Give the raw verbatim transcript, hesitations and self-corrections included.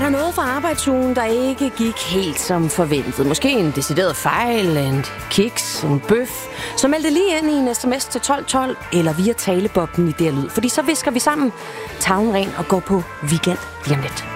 der noget fra arbejdsugen, der ikke gik helt som forventet? Måske en decideret fejl, en kiks, en bøf. Så meld det lige ind i en sms til tolv tolv eller via talebobben i D R Lyd. Fordi så visker vi sammen tavlen ren og går på weekend lige om lidt.